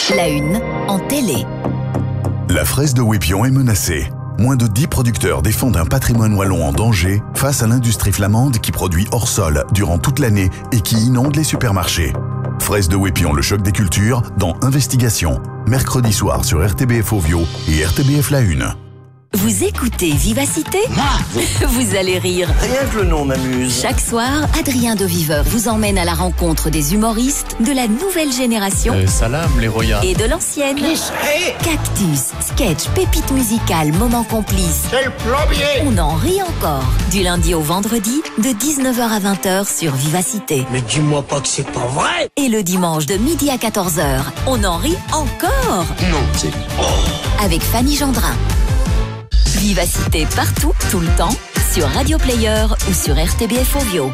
La une en télé. La fraise de Wépion est menacée. Moins de 10 producteurs défendent un patrimoine wallon en danger face à l'industrie flamande qui produit hors sol durant toute l'année et qui inonde les supermarchés. Fraise de Wépion, le choc des cultures, dans Investigation. Mercredi soir sur RTBF Ovio et RTBF La Une. Vous écoutez Vivacité ? Vous allez rire. Rien que le nom m'amuse. Chaque soir, Adrien de Viveur vous emmène à la rencontre des humoristes de la nouvelle génération Salam les Royas. et de l'ancienne. Cactus, sketch, pépites musicales, moments complices. C'est le plombier. On en rit encore. Du lundi au vendredi, de 19h à 20h sur Vivacité. Mais dis-moi pas que c'est pas vrai. Et le dimanche de midi à 14h, on en rit encore. Non, c'est... Avec Fanny Gendrin. Vivacité partout, tout le temps, sur Radio Player ou sur RTBF Ovio.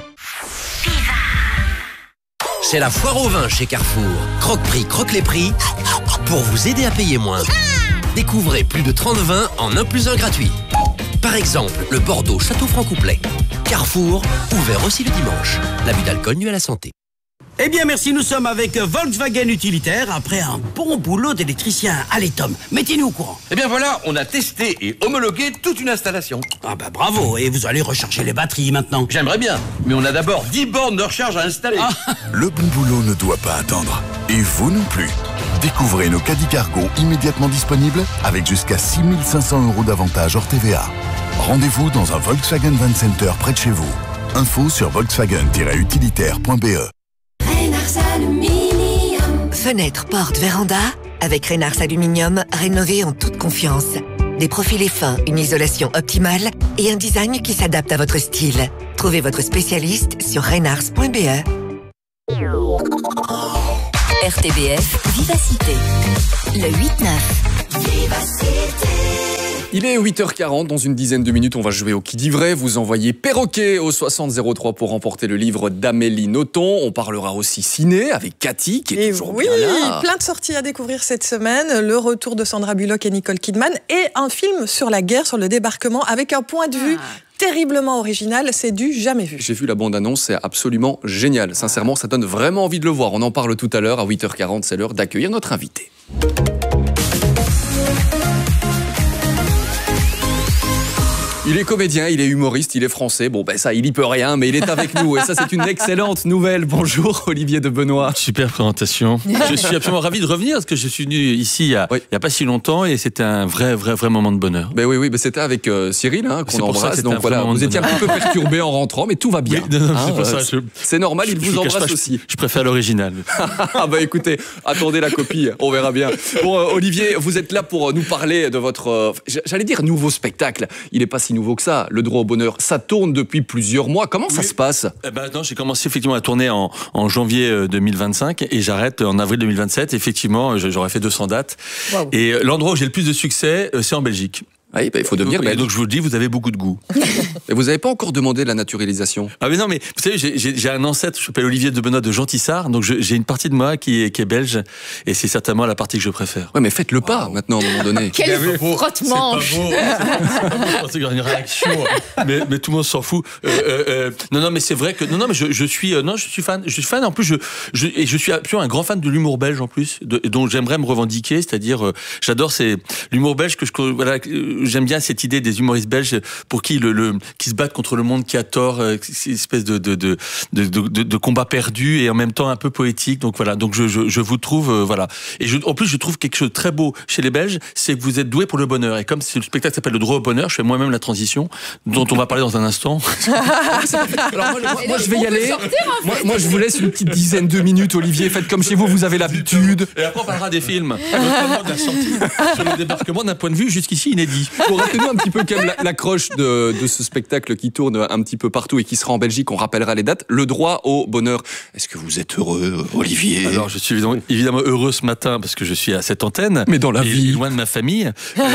C'est la foire au vin chez Carrefour. Croque-prix, croque les prix pour vous aider à payer moins. Découvrez plus de 30 vins en 1 + 1 gratuit. Par exemple, le Bordeaux Château Franc-Couplet. Carrefour, ouvert aussi le dimanche. L'abus d'alcool nuit à la santé. Eh bien merci, nous sommes avec Volkswagen Utilitaire après un bon boulot d'électricien. Allez Tom, mettez-nous au courant. Eh bien voilà, on a testé et homologué toute une installation. Ah bah bravo, et vous allez recharger les batteries maintenant. J'aimerais bien, mais on a d'abord 10 bornes de recharge à installer. Le bon boulot ne doit pas attendre. Et vous non plus. Découvrez nos caddies cargo immédiatement disponibles avec jusqu'à 6 500 € d'avantage hors TVA. Rendez-vous dans un Volkswagen Van Center près de chez vous. Info sur volkswagen-utilitaire.be. Fenêtres, portes, véranda, avec Reynars Aluminium, rénové en toute confiance. Des profilés fins, une isolation optimale et un design qui s'adapte à votre style. Trouvez votre spécialiste sur reynars.be. RTBF Vivacité. Le 8-9. Il est 8h40, dans une dizaine de minutes, on va jouer au qui dit vrai. Vous envoyez perroquet au 6003 pour remporter le livre d'Amélie Nothomb. On parlera aussi ciné avec Cathy, qui est toujours bien là. Plein de sorties à découvrir cette semaine. Le retour de Sandra Bullock et Nicole Kidman et un film sur la guerre, sur le débarquement, avec un point de vue terriblement original. C'est du jamais vu. J'ai vu la bande-annonce, c'est absolument génial. Sincèrement, ça donne vraiment envie de le voir. On en parle tout à l'heure, à 8h40, c'est l'heure d'accueillir notre invité. Il est comédien, il est humoriste, il est français. Bon, ben ça, il y peut rien, mais il est avec nous. Et ça, c'est une excellente nouvelle. Bonjour, Olivier de Benoît. Super présentation. Je suis absolument ravi de revenir parce que je suis venu ici il y a pas si longtemps et c'était un vrai moment de bonheur. Ben oui, ben c'était avec Cyril qu'on embrasse. Donc voilà, vous étiez un petit peu perturbé en rentrant, mais tout va bien. Oui, c'est pour ça. C'est normal, il vous embrasse aussi. Je préfère l'original. Ah bah écoutez, attendez la copie, on verra bien. Bon, Olivier, vous êtes là pour nous parler de votre, j'allais dire nouveau spectacle. Il est pas si nouveau que ça, Le Droit au Bonheur. Ça tourne depuis plusieurs mois. Comment ça se passe ? Non, j'ai commencé effectivement à tourner en janvier 2025 et j'arrête en avril 2027. Effectivement, j'aurais fait 200 dates. Wow. Et l'endroit où j'ai le plus de succès, c'est en Belgique. Oui, il faut devenir belge. Donc je vous le dis, vous avez beaucoup de goût. Et vous n'avez pas encore demandé la naturalisation ? Ah mais non, mais vous savez, j'ai un ancêtre, je m'appelle Olivier de Benoît de Gentissart, donc j'ai une partie de moi qui est belge, et c'est certainement la partie que je préfère. Ouais, mais faites le pas maintenant, à un moment donné. Quel frottement. C'est pas beau. Je pensais qu'il y aurait une réaction, mais tout le monde s'en fout. Non, mais c'est vrai que mais je suis fan. Je suis fan. En plus, je suis absolument un grand fan de l'humour belge en plus, dont j'aimerais me revendiquer, c'est-à-dire j'adore l'humour belge j'aime bien cette idée des humoristes belges pour qui qui se battent contre le monde qui a tort, cette espèce de combat perdu et en même temps un peu poétique. Donc voilà, donc je vous trouve voilà. Et en plus je trouve quelque chose de très beau chez les Belges, c'est que vous êtes doués pour le bonheur. Et comme le spectacle s'appelle Le Droit au Bonheur, je fais moi-même la transition dont on va parler dans un instant. Alors moi je vais y aller. Moi je vous laisse une petite dizaine de minutes, Olivier. Faites comme chez vous, vous avez l'habitude. Et après on parlera des films, notamment de la sortie sur le débarquement d'un point de vue jusqu'ici inédit. Pour rappelez-nous un petit peu quand même l'accroche de ce spectacle qui tourne un petit peu partout et qui sera en Belgique. On rappellera les dates. Le Droit au Bonheur. Est-ce que vous êtes heureux, Olivier ? Alors, je suis évidemment heureux ce matin parce que je suis à cette antenne. Mais dans la vie. Loin de ma famille.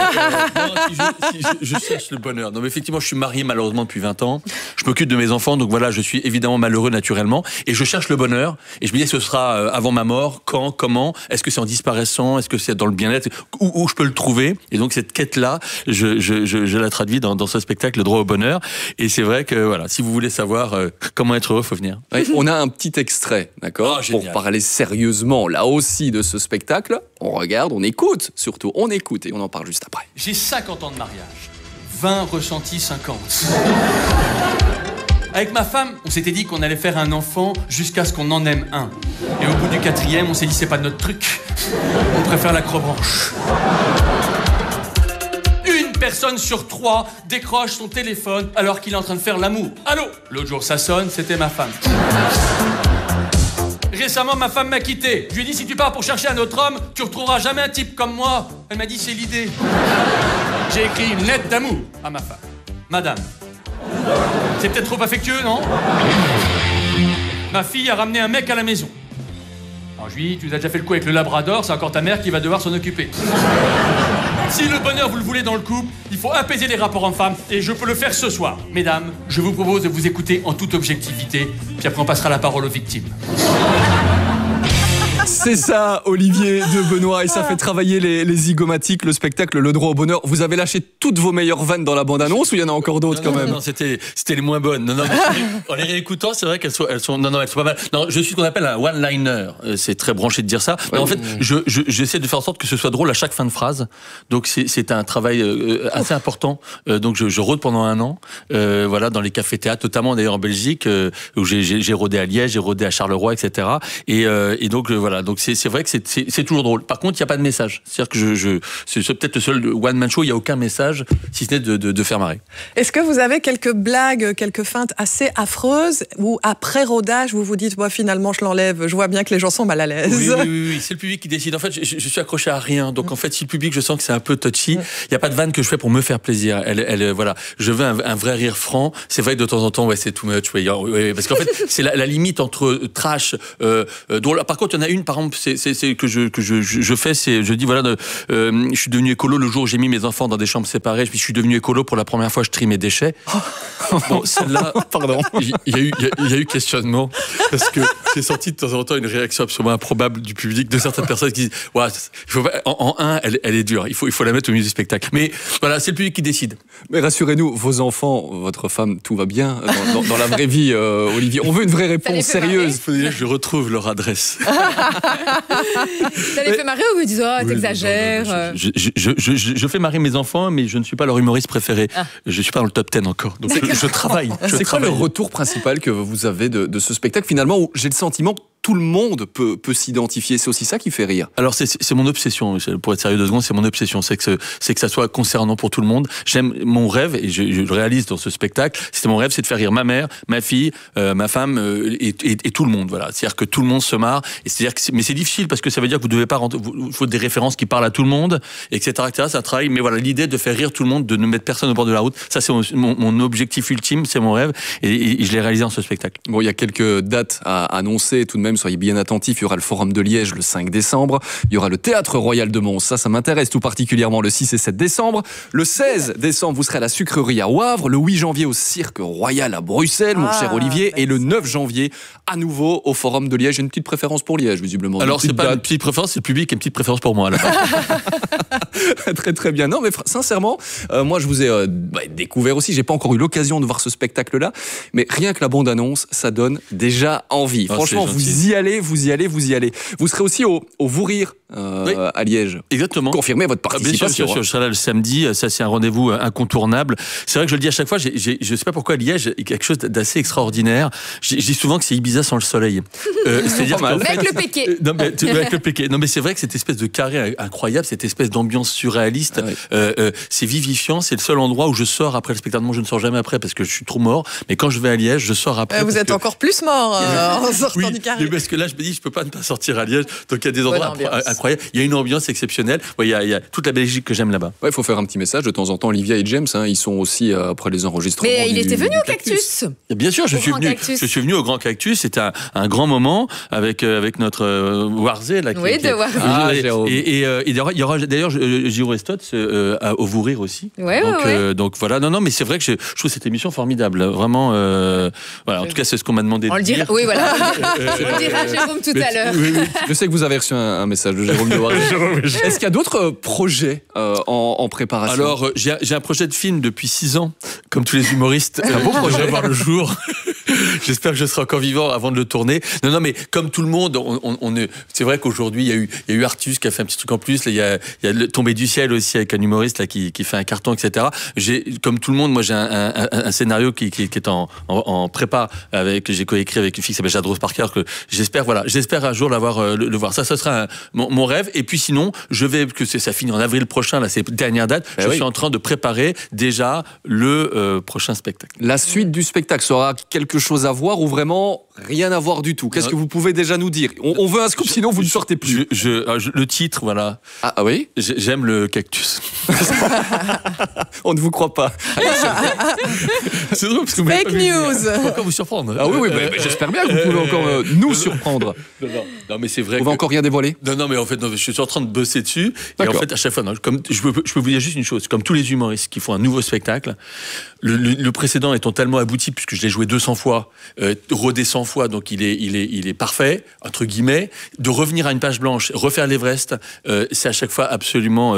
Je cherche le bonheur. Non, mais effectivement, je suis marié malheureusement depuis 20 ans. Je m'occupe de mes enfants. Donc voilà, je suis évidemment malheureux naturellement. Et je cherche le bonheur. Et je me dis, ce sera avant ma mort. Quand ? Comment ? Est-ce que c'est en disparaissant ? Est-ce que c'est dans le bien-être ? Où je peux le trouver ? Et donc, cette quête-là, je la traduis dans ce spectacle, Le droit au bonheur. Et c'est vrai que voilà, si vous voulez savoir comment être heureux, faut venir. Ouais, on a un petit extrait, d'accord, pour parler sérieusement là aussi de ce spectacle. On regarde, on écoute, surtout, on écoute et on en parle juste après. J'ai 50 ans de mariage, 20 ressentis 50. Avec ma femme, on s'était dit qu'on allait faire un enfant jusqu'à ce qu'on en aime un. Et au bout du 4e, on s'est dit c'est pas notre truc. On préfère l'acrobranche. Une personne sur 3 décroche son téléphone alors qu'il est en train de faire l'amour. Allô ? L'autre jour, ça sonne, c'était ma femme. Récemment, ma femme m'a quitté. Je lui ai dit si tu pars pour chercher un autre homme, tu retrouveras jamais un type comme moi. Elle m'a dit c'est l'idée. J'ai écrit une lettre d'amour à ma femme. Madame. C'est peut-être trop affectueux, non ? Ma fille a ramené un mec à la maison. Alors je lui dis, tu as déjà fait le coup avec le labrador, c'est encore ta mère qui va devoir s'en occuper. Si le bonheur vous le voulez dans le couple, il faut apaiser les rapports hommes-femmes et je peux le faire ce soir. Mesdames, je vous propose de vous écouter en toute objectivité, puis après on passera la parole aux victimes. C'est ça, Olivier de Benoît, et ça fait travailler les zygomatiques, le spectacle Le droit au bonheur. Vous avez lâché toutes vos meilleures vannes dans la bande-annonce ou il y en a encore d'autres quand même? Non, c'était les moins bonnes. Non, en les réécoutant, c'est vrai qu'elles sont pas mal. Non, je suis ce qu'on appelle un one-liner. C'est très branché de dire ça. Mais en fait, j'essaie de faire en sorte que ce soit drôle à chaque fin de phrase. Donc c'est un travail assez important. Donc je rôde pendant 1 an, voilà, dans les cafés-théâtres, notamment d'ailleurs en Belgique, où j'ai rôdé à Liège, j'ai rôdé à Charleroi, etc. Et donc voilà. Donc c'est vrai que c'est toujours drôle. Par contre, il n'y a pas de message. C'est-à-dire que c'est peut-être le seul one-man show, il n'y a aucun message, si ce n'est de faire marrer. Est-ce que vous avez quelques blagues, quelques feintes assez affreuses, ou après rodage, vous vous dites, moi finalement je l'enlève, je vois bien que les gens sont mal à l'aise? Oui, c'est le public qui décide. En fait, je suis accroché à rien. Donc en fait, si le public, je sens que c'est un peu touchy, il n'y a pas de vanne que je fais pour me faire plaisir. Voilà, je veux un vrai rire franc. C'est vrai que de temps en temps, ouais, c'est too much. Ouais, parce qu'en fait, c'est la limite entre trash, drôle. Par contre, il y en a une, par exemple, c'est que je fais, c'est, je dis voilà, je suis devenu écolo le jour où j'ai mis mes enfants dans des chambres séparées. Je suis devenu écolo pour la première fois, je trie mes déchets. Bon, celle-là, pardon, il y a eu questionnement parce que j'ai senti de temps en temps une réaction absolument improbable du public, de certaines personnes qui disent, ouais, en un, elle est dure. Il faut la mettre au milieu du spectacle. Mais voilà, c'est le public qui décide. Mais rassurez-nous, vos enfants, votre femme, tout va bien dans la vraie vie, Olivier. On veut une vraie réponse sérieuse. Il faut dire que je retrouve leur adresse. Ça les fait marrer ou vous dites, oh, t'exagères? Je fais marrer mes enfants, mais je ne suis pas leur humoriste préféré. Je suis pas dans le top 10 encore. Donc je travaille. C'est quoi le retour principal que vous avez de ce spectacle, finalement, où j'ai le sentiment que tout le monde peut s'identifier? C'est aussi ça qui fait rire. Alors c'est mon obsession, pour être sérieux 2 secondes, c'est mon obsession, c'est que ça soit concernant pour tout le monde. J'aime mon rêve, et je le réalise dans ce spectacle, mon rêve, c'est de faire rire ma mère, ma fille, ma femme et tout le monde. Voilà, c'est-à-dire que tout le monde se marre. Et c'est-à-dire que mais c'est difficile parce que ça veut dire que vous devez pas il faut des références qui parlent à tout le monde, etc. C'est un travail. Mais voilà, l'idée de faire rire tout le monde, de ne mettre personne au bord de la route, ça c'est mon objectif ultime, c'est mon rêve, et je l'ai réalisé dans ce spectacle. Bon, il y a quelques dates à annoncer tout de même. Soyez bien attentifs. Il y aura le Forum de Liège le 5 décembre. Il y aura le Théâtre Royal de Mons. Ça m'intéresse tout particulièrement, le 6 et 7 décembre. Le 16 décembre, vous serez à la Sucrerie à Wavre. Le 8 janvier, au Cirque Royal à Bruxelles, mon cher Olivier. Et le 9 janvier, à nouveau, au Forum de Liège. J'ai une petite préférence pour Liège, visiblement. Alors, c'est pas une petite préférence, c'est le public qui a une petite préférence pour moi. Très, très bien. Non, mais sincèrement, moi, je vous ai découvert aussi. J'ai pas encore eu l'occasion de voir ce spectacle-là. Mais rien que la bande-annonce, ça donne déjà envie. Franchement, vous y allez. Vous serez aussi au Vous Rire à Liège. Exactement. Confirmez votre participation. Bien sûr, je serai là le samedi. Ça, c'est un rendez-vous incontournable. C'est vrai que je le dis à chaque fois. Je sais pas pourquoi Liège est quelque chose d'assez extraordinaire. Je dis souvent que c'est Ibiza sans le soleil. C'est-à-dire avec le Péquet. Avec le Péquet. Non, mais c'est vrai que cette espèce de carré incroyable, cette espèce d'ambiance surréaliste, c'est vivifiant. C'est le seul endroit où je sors après le spectacle. Moi, je ne sors jamais après parce que je suis trop mort. Mais quand je vais à Liège, je sors après. Vous êtes encore plus mort en sortant du carré. Parce que là, je me dis, je peux pas ne pas sortir à Liège. Donc il y a des endroits incroyables. Il y a une ambiance exceptionnelle. Il y a toute la Belgique que j'aime là-bas. Il faut faire un petit message de temps en temps. Olivia et James, ils sont aussi après les enregistrements. Mais il était venu au Cactus. Bien sûr, je suis venu au Grand Cactus. C'était un grand moment avec notre Warzé là. Oui, de Warzé. Et il y aura d'ailleurs Giro Stotz au Vous Rire aussi. Donc voilà. Non, mais c'est vrai que je trouve cette émission formidable. Vraiment. Voilà. En tout cas, c'est ce qu'on m'a demandé. On le dirait. Oui, voilà. dira Jérôme tout à l'heure. Oui. Je sais que vous avez reçu un message de Jérôme Devoir. Est-ce qu'il y a d'autres projets en préparation? Alors, j'ai un projet de film depuis 6 ans, comme tous les humoristes. Un beau projet, voir le jour. J'espère que je serai encore vivant avant de le tourner. Non, mais comme tout le monde, c'est vrai qu'aujourd'hui, il y a eu Artus qui a fait un petit truc en plus. Là, il y a le Tombé du ciel aussi avec un humoriste là, qui fait un carton, etc. Comme tout le monde, moi, j'ai un scénario qui est en prépa, que j'ai coécrit avec une fille qui s'appelle Jade Rose Parker, que j'espère un jour le voir. Ça sera mon rêve. Et puis sinon, ça finit en avril prochain, là, c'est dernière date. Je suis en train de préparer déjà le prochain spectacle. La suite du spectacle sera quelque chose à voir ou vraiment rien à voir du tout? Qu'est-ce que vous pouvez déjà nous dire? On veut un scoop, sinon vous ne sortez plus. Le titre, voilà. Ah oui? J'aime le cactus. On ne vous croit pas. C'est drôle parce que vous Fake news. Je peux encore vous surprendre. Ah oui, j'espère bien que vous pouvez encore nous surprendre. Non, mais c'est vrai. Vous pouvez encore rien dévoiler? Non, mais en fait, je suis en train de bosser dessus. D'accord. Et en fait, à chaque fois, je peux vous dire juste une chose. Comme tous les humoristes qui font un nouveau spectacle, le précédent étant tellement abouti, puisque je l'ai joué 200 fois, rodé 100 fois, donc il est parfait, entre guillemets. De revenir à une page blanche, refaire l'Everest, c'est à chaque fois absolument,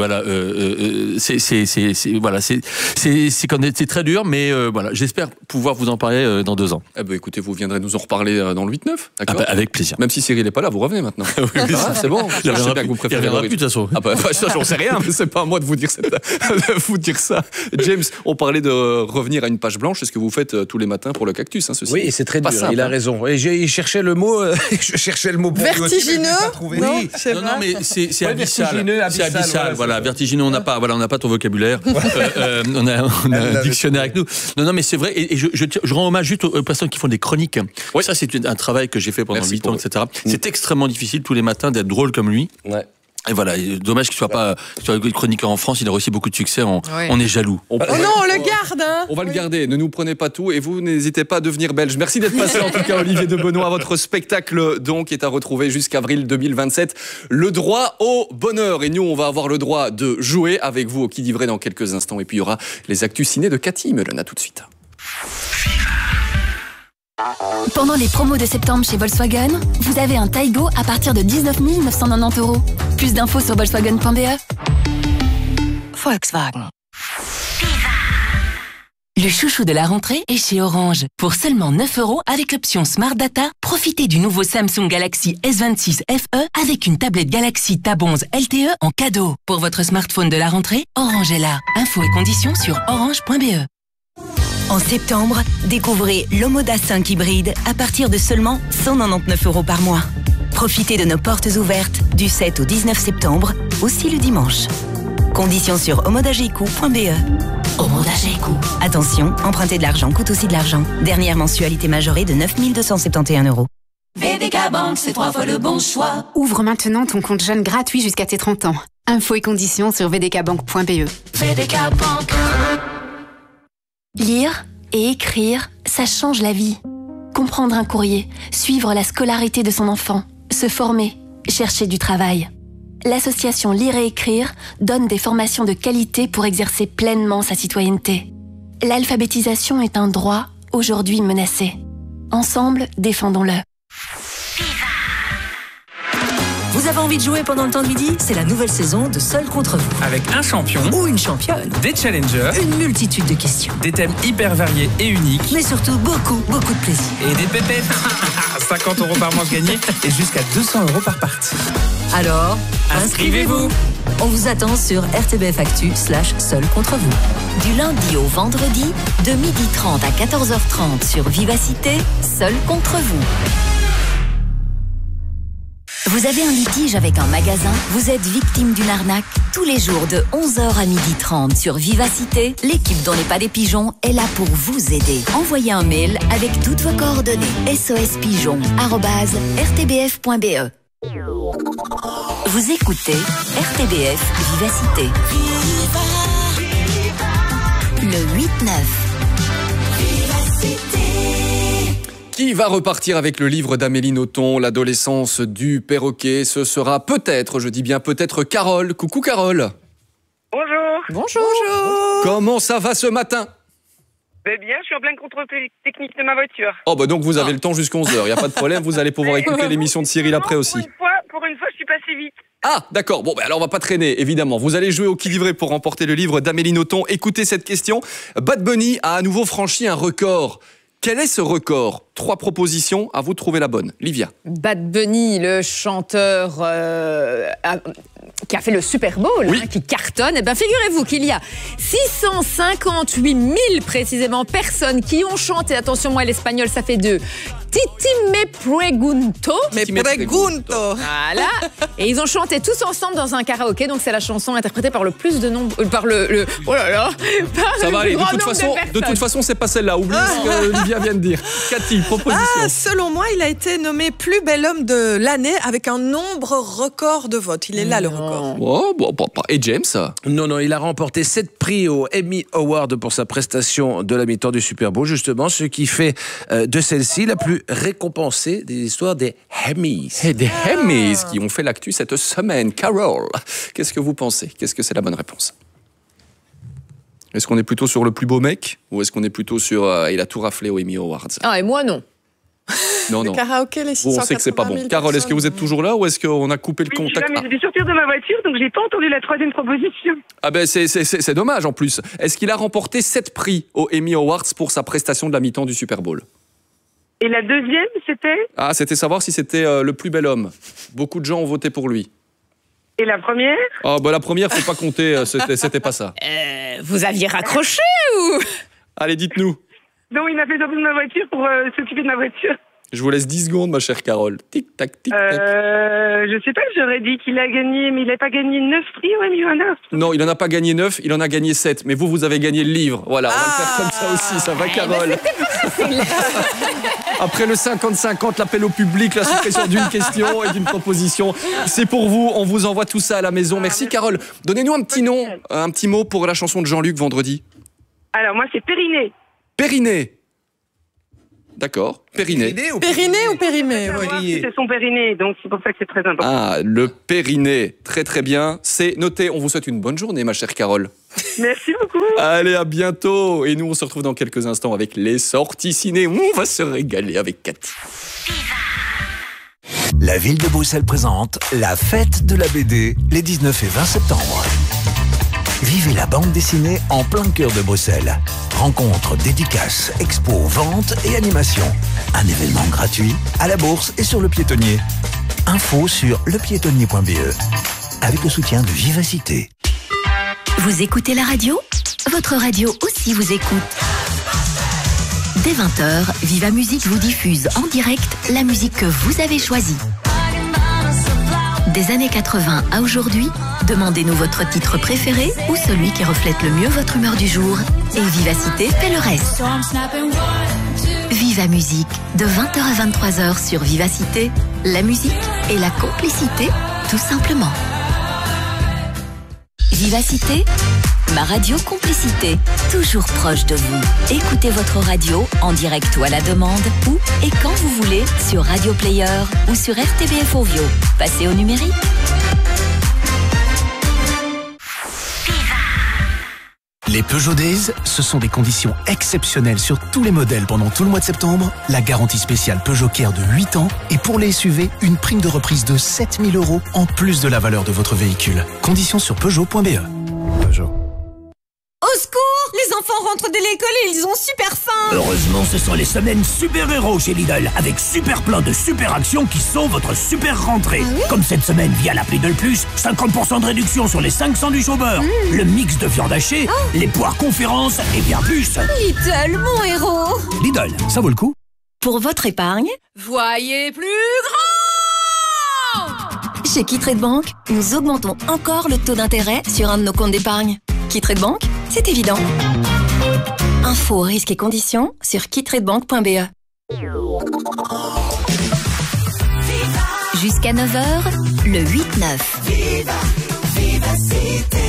c'est très dur, mais voilà, j'espère pouvoir vous en parler dans 2 ans. Eh ben, écoutez, vous viendrez nous en reparler dans le 8-9, d'accord? Avec plaisir. Même si Cyril n'est pas là, vous revenez maintenant. C'est bon. Je sais bien que vous préférez. Il reviendra plus de toute façon. Ah bah, ça, j'en sais rien, mais c'est pas à moi de vous dire ça. James, on parlait de revenir à une page blanche. C'est ce que vous faites tous les matins pour le cactus, ceci. Oui, c'est très dur. Simple, il a raison. Et je cherchais le mot. Je cherchais le mot. Vertigineux. Non, mais c'est abyssal. C'est abyssal. Voilà, vertigineux. On n'a pas ton vocabulaire. On a un dictionnaire avec nous. Non, mais c'est vrai. Et je rends hommage juste aux personnes qui font des chroniques. Oui. Ça, c'est un travail que j'ai fait pendant 8 ans, etc. C'est extrêmement difficile tous les matins d'être drôle comme lui. Ouais. Et voilà, dommage qu'il soit pas chroniqueur en France, il a aussi beaucoup de succès, on est jaloux. Oh non, on le garde hein. On va le garder, ne nous prenez pas tout et vous n'hésitez pas à devenir belge. Merci d'être passé en tout cas Olivier de Benoît. Votre spectacle donc est à retrouver jusqu'avril 2027. Le droit au bonheur. Et nous on va avoir le droit de jouer avec vous au Qui dit vrai dans quelques instants. Et puis il y aura les actus ciné de Cathy Melona tout de suite. Pendant les promos de septembre chez Volkswagen, vous avez un Taigo à partir de 19 990 €. Plus d'infos sur volkswagen.be. Volkswagen. Le chouchou de la rentrée est chez Orange. Pour seulement 9 € avec l'option Smart Data, profitez du nouveau Samsung Galaxy S26 FE avec une tablette Galaxy Tab 11 LTE en cadeau. Pour votre smartphone de la rentrée, Orange est là. Infos et conditions sur orange.be. En septembre, découvrez l'Omoda 5 hybride à partir de seulement 199 € par mois. Profitez de nos portes ouvertes du 7 au 19 septembre, aussi le dimanche. Conditions sur omodageco.be. Omoda Geco. Attention, emprunter de l'argent coûte aussi de l'argent. Dernière mensualité majorée de 9 271 €. VDK Bank, c'est 3 fois le bon choix. Ouvre maintenant ton compte jeune gratuit jusqu'à tes 30 ans. Infos et conditions sur vdkbank.be. VDK Bank. Lire et écrire, ça change la vie. Comprendre un courrier, suivre la scolarité de son enfant, se former, chercher du travail. L'association Lire et écrire donne des formations de qualité pour exercer pleinement sa citoyenneté. L'alphabétisation est un droit, aujourd'hui menacé. Ensemble, défendons-le. Vous avez envie de jouer pendant le temps de midi? C'est la nouvelle saison de Seul contre vous. Avec un champion ou une championne, des challengers, une multitude de questions, des thèmes hyper variés et uniques, mais surtout beaucoup de plaisir. Et des pépettes. 50 € par manche gagnée et jusqu'à 200 € par partie. Alors, inscrivez-vous. On vous attend sur rtbfactu/Seul contre vous. Du lundi au vendredi, de 12h30 à 14h30 sur Vivacité, Seul contre vous. Vous avez un litige avec un magasin? Vous êtes victime d'une arnaque? Tous les jours de 11h à 12h30 sur Vivacité, l'équipe dont n'est pas des pigeons est là pour vous aider. Envoyez un mail avec toutes vos coordonnées. sospigeon@rtbf.be. Vous écoutez RTBF Vivacité. Le 8-9. Qui va repartir avec le livre d'Amélie Nothomb, L'adolescence du perroquet? Ce sera peut-être, je dis bien peut-être, Carole. Coucou Carole. Bonjour. Bonjour. Comment ça va ce matin? Ben bien, je suis en plein contrôle technique de ma voiture. Oh bah donc vous avez le temps jusqu'à 11h, il n'y a pas de problème, vous allez pouvoir écouter l'émission de Cyril après aussi. Pour une fois, je suis passé vite. Ah, d'accord. Bon, alors on va pas traîner, évidemment. Vous allez jouer au qui dit vrai pour remporter le livre d'Amélie Nothomb. Écoutez cette question. Bad Bunny a à nouveau franchi un record. Quel est ce record? 3 propositions, à vous de trouver la bonne. Livia. Bad Bunny, le chanteur qui a fait le Super Bowl, qui cartonne. Eh bien, figurez-vous qu'il y a 658 000 précisément personnes qui ont chanté. Attention, moi, l'espagnol, ça fait 2. Titi me pregunto. Voilà. Et ils ont chanté tous ensemble dans un karaoké. Donc, c'est la chanson interprétée par le plus de nombre. Par le oh là là. Ça va aller. De toute façon, c'est pas celle-là. Oubliez ce que Livia vient de dire. Cathy, proposition. Selon moi, il a été nommé plus bel homme de l'année avec un nombre record de votes. Il est là, le record. Oh, bon. Et James? Non, il a remporté 7 prix au Emmy Award pour sa prestation de la mi-temps du Super Bowl, justement, ce qui fait de celle-ci la plus récompensée des histoires des Emmys. Et des Emmys qui ont fait l'actu cette semaine. Carole, qu'est-ce que vous pensez? Qu'est-ce que c'est la bonne réponse? Est-ce qu'on est plutôt sur le plus beau mec ou est-ce qu'on est plutôt sur il a tout raflé aux Emmy Awards? Ah, et moi, non. Non. Le karaoké, les 680 000 on sait que c'est pas bon. Carole, est-ce que vous êtes toujours là ou est-ce qu'on a coupé le contact? Je suis là, mais je vais sortir de ma voiture, donc j'ai pas entendu la 3e proposition. Ah ben c'est dommage en plus. Est-ce qu'il a remporté 7 prix aux Emmy Awards pour sa prestation de la mi-temps du Super Bowl? Et la 2e, c'était? Ah, c'était savoir si c'était le plus bel homme. Beaucoup de gens ont voté pour lui. Et la première? Ah bah la première, faut pas compter, c'était pas ça. Vous aviez raccroché ou? Allez, dites-nous. Donc il m'a fait sortir de ma voiture pour s'occuper de ma voiture. Je vous laisse 10 secondes, ma chère Carole. Tic-tac, tic-tac. Je sais pas, j'aurais dit qu'il a gagné, mais il n'a pas gagné 9 prix au Emmy Awards. Non, il en a pas gagné 9, il en a gagné 7. Mais vous avez gagné le livre. Voilà, on va le faire comme ça aussi, ça va, Carole. Après le 50-50, l'appel au public, la suppression d'une question et d'une proposition, c'est pour vous. On vous envoie tout ça à la maison. Merci, Carole. Donnez-nous un petit nom, un petit mot pour la chanson de Jean-Luc vendredi. Alors, moi, c'est Périnée. Périnée. D'accord, périnée. Périnée ou périmée? C'est son périnée, donc c'est pour ça que c'est très important. Ah, le périnée. Très très bien. C'est noté. On vous souhaite une bonne journée, ma chère Carole. Merci beaucoup. Allez, à bientôt. Et nous, on se retrouve dans quelques instants avec les sorties ciné. On va se régaler avec Cathy. La ville de Bruxelles présente la fête de la BD les 19 et 20 septembre. Vivez la bande dessinée en plein cœur de Bruxelles. Rencontres, dédicaces, expos, ventes et animations. Un événement gratuit à la Bourse et sur le Piétonnier. Info sur lepiétonnier.be avec le soutien de Vivacité. Vous écoutez la radio? Votre radio aussi vous écoute. Dès 20h, Viva Musique vous diffuse en direct la musique que vous avez choisie. Des années 80 à aujourd'hui, demandez-nous votre titre préféré ou celui qui reflète le mieux votre humeur du jour. Et Vivacité fait le reste. Viva Musique, de 20h à 23h sur Vivacité, la musique et la complicité, tout simplement. Vivacité, ma radio complicité, toujours proche de vous. Écoutez votre radio en direct ou à la demande, où et quand vous voulez, sur Radio Player ou sur RTBF Ovio. Passez au numérique. Les Peugeot Days, ce sont des conditions exceptionnelles sur tous les modèles pendant tout le mois de septembre. La garantie spéciale Peugeot Care de 8 ans et pour les SUV, une prime de reprise de 7 000 € en plus de la valeur de votre véhicule. Conditions sur Peugeot.be. Peugeot. Au secours! Les enfants rentrent de l'école et ils ont super faim! Heureusement, ce sont les semaines super-héros chez Lidl, avec super plein de super actions qui sont votre super rentrée. Ah oui? Comme cette semaine via l'appli Lidl Plus, 50% de réduction sur les 5 sandwichs au beurre, le mix de viande hachée, les poires conférences et bien plus. Lidl, mon héros! Lidl, ça vaut le coup. Pour votre épargne, voyez plus grand! chez Kittrade Bank, nous augmentons encore le taux d'intérêt sur un de nos comptes d'épargne. Kittrade Bank, c'est évident. Infos, risques et conditions sur kittradebank.be. Jusqu'à 9h, le 8-9.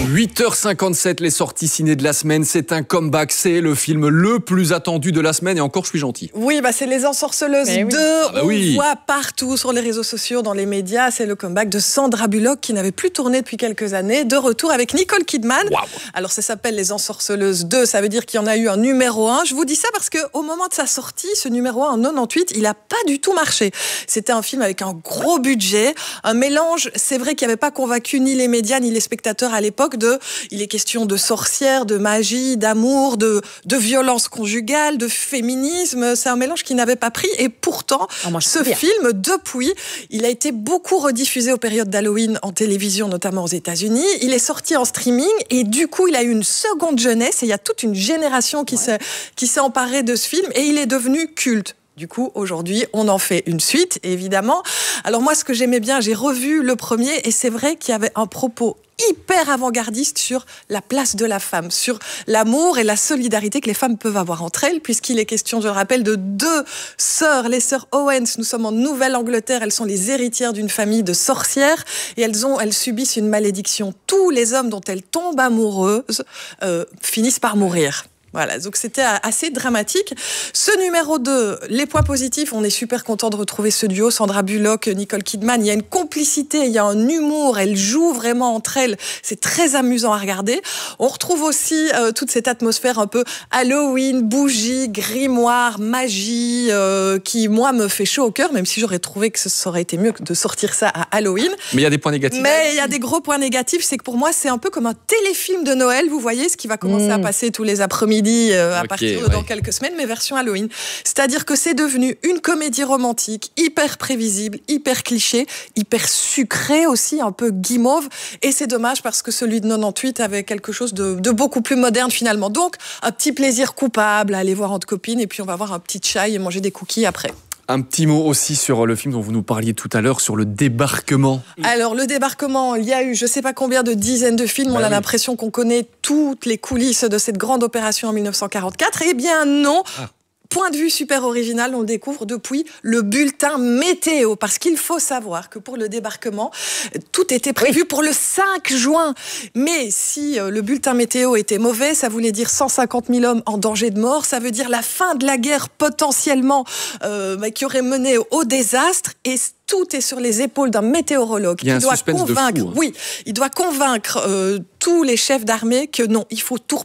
8h57, les sorties ciné de la semaine, c'est un comeback, c'est le film le plus attendu de la semaine et encore je suis gentil. Oui, c'est Les Ensorceleuses 2, on voit partout sur les réseaux sociaux, dans les médias, c'est le comeback de Sandra Bullock qui n'avait plus tourné depuis quelques années, de retour avec Nicole Kidman. Wow. Alors ça s'appelle Les Ensorceleuses 2, ça veut dire qu'il y en a eu un numéro 1. Je vous dis ça parce qu'au moment de sa sortie, ce numéro 1 en 98, il n'a pas du tout marché. C'était un film avec un gros budget, un mélange, c'est vrai qu'il n'avait pas convaincu ni les médias ni les spectateurs à l'époque. Il est question de sorcières, de magie, d'amour, de violence conjugale, de féminisme. C'est un mélange qui n'avait pas pris. Et pourtant, ce film, depuis, il a été beaucoup rediffusé aux périodes d'Halloween en télévision, notamment aux États-Unis. Il est sorti en streaming et du coup, il a eu une seconde jeunesse. Et il y a toute une génération qui s'est emparée de ce film et il est devenu culte. Du coup, aujourd'hui, on en fait une suite, évidemment. Alors moi, ce que j'aimais bien, j'ai revu le premier et c'est vrai qu'il y avait un propos hyper avant-gardiste sur la place de la femme, sur l'amour et la solidarité que les femmes peuvent avoir entre elles, puisqu'il est question, je le rappelle, de 2 sœurs, les sœurs Owens. Nous sommes en Nouvelle-Angleterre, elles sont les héritières d'une famille de sorcières et elles subissent une malédiction. Tous les hommes dont elles tombent amoureuses finissent par mourir. Voilà, donc c'était assez dramatique. Ce numéro 2, les points positifs, on est super content de retrouver ce duo, Sandra Bullock, Nicole Kidman. Il y a une complicité, il y a un humour, elles jouent vraiment entre elles. C'est très amusant à regarder. On retrouve aussi toute cette atmosphère un peu Halloween, bougies, grimoire, magie, qui, moi, me fait chaud au cœur, même si j'aurais trouvé que ça aurait été mieux de sortir ça à Halloween. Mais il y a des points négatifs. Mais il y a des gros points négatifs, c'est que pour moi, c'est un peu comme un téléfilm de Noël, vous voyez, ce qui va commencer à passer tous les après-midi à partir de dans quelques semaines, mais version Halloween. C'est-à-dire que c'est devenu une comédie romantique hyper prévisible, hyper cliché, hyper sucrée aussi, un peu guimauve. Et c'est dommage parce que celui de 98 avait quelque chose de beaucoup plus moderne finalement. Donc, un petit plaisir coupable à aller voir entre copines et puis on va voir un petit chai et manger des cookies après. Un petit mot aussi sur le film dont vous nous parliez tout à l'heure, sur le débarquement. Alors, le débarquement, il y a eu je ne sais pas combien de dizaines de films. On a l'impression qu'on connaît toutes les coulisses de cette grande opération en 1944. Eh bien non. Point de vue super original, on le découvre depuis le bulletin météo. Parce qu'il faut savoir que pour le débarquement, tout était prévu pour le 5 juin. Mais si le bulletin météo était mauvais, ça voulait dire 150 000 hommes en danger de mort. Ça veut dire la fin de la guerre potentiellement qui aurait mené au désastre. Et tout est sur les épaules d'un météorologue qui doit convaincre, il doit convaincre tous les chefs d'armée que non, il faut tout